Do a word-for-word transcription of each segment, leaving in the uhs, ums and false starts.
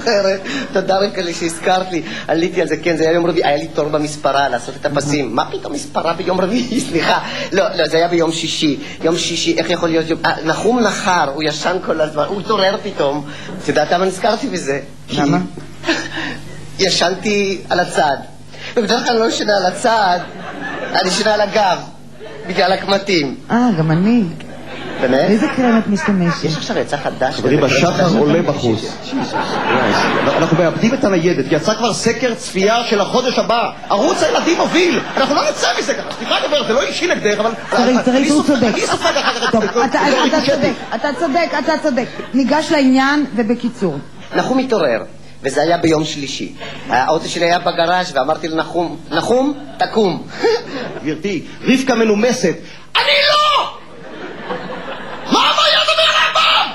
זוכרת, תודה רבקה לי שהזכרת לי, עליתי על זה, כן, זה היה יום רביעי, היה לי תור במספרה לעשות את הפסים. מה פתאום מספרה ביום רביעי? סליחה. לא, לא, זה היה ביום שישי. יום שישי, איך יכול להיות יום... נחום נחר, הוא ישן כל הזמן, הוא התעורר פתאום. את יודעת למה נזכרתי בזה? למה? ישנתי על הצד. ובדרך כלל לא ישנה על הצד, אני ישנה על הגב, בגלל הקמטים. אה, גם אני. באמת? איזה קרם את משתמשת? יש עכשיו יצא חדש. חברים, השחר עולה בחוץ. אנחנו מאבדים את הניידת, יצא כבר סקר צפייה של החודש הבא. ערוץ הילדים מוביל. אנחנו לא נצא מזה ככה. סליחה גבר, זה לא אישי נגדך, אבל... צריך, צריך, הוא צודק. אני סופג אחר כך. טוב, אתה צודק, אתה צודק, אתה צודק. ניגש לעניין ובקיצור. נחום התעורר, וזה היה ביום שלישי. האוטו שלי היה בגראז' ואמרתי לנחום, נחום, תקום. גברתי, רבקה מנומסת. אני לא! מה הבעיה דבר לאבם?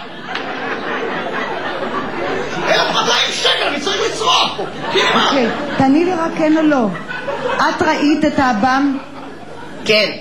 אלף מאתיים שקל, אני צריך לצרוך פה. אוקיי, תעני לי רק כן או לא. את ראית את האב"ם? כן.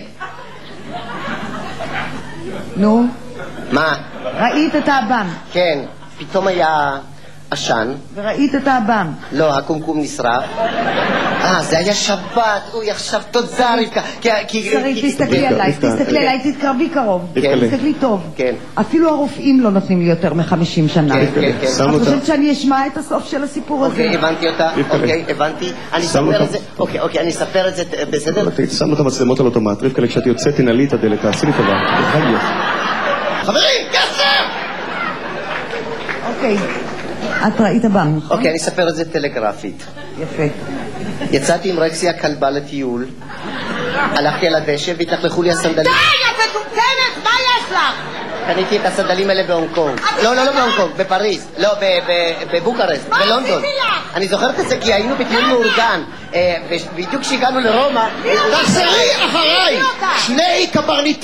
נו? מה? ראית את האב"ם? כן. פתאום היה עשן. וראית את האב"ם? לא, הקומקום נשרף. אה, זה היה שבת. אוי, עכשיו תודה רבקה. שרית, תסתכלי עליי, תסתכלי עליי, תתקרבי קרוב. תסתכלי טוב. כן. אפילו הרופאים לא נותנים לי יותר מחמישים שנה. כן, כן, כן. את חושבת שאני אשמע את הסוף של הסיפור הזה? אוקיי, הבנתי אותה. אוקיי, הבנתי. אני אספר את זה. אוקיי, אוקיי, אני אספר את זה. בסדר? שמנו את המצלמות על אוטומט. רבקה, כשאת יוצאת, תנעלי את הדלת, תעשי לי טובה. חברים, כסף! אוקיי. את ראית אב"ם, נכון? אוקיי, אני אספר את זה טלגרפית. יפה. יצאתי עם רקסי הכלבה לטיול, הלכתי על הדשא והתלכלכו לי הסנדלים. די, את מטומטמת, מה יש לך? קניתי את הסנדלים האלה בהונג קונג. לא, לא, לא בהונג קונג, בפריז. לא, בבוקרשט, בלונדון. אני זוכרת את זה כי היינו בטיול מאורגן. בדיוק כשהגענו לרומא... תחזרי אחריי! שני קברניטים!